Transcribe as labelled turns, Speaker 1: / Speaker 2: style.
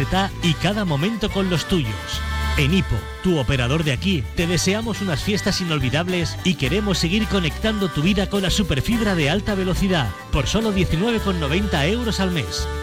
Speaker 1: libertad y cada momento con los tuyos. En Hipo, tu operador de aquí, te deseamos unas fiestas inolvidables y queremos seguir conectando tu vida con la superfibra de alta velocidad por solo 19,90 € al mes.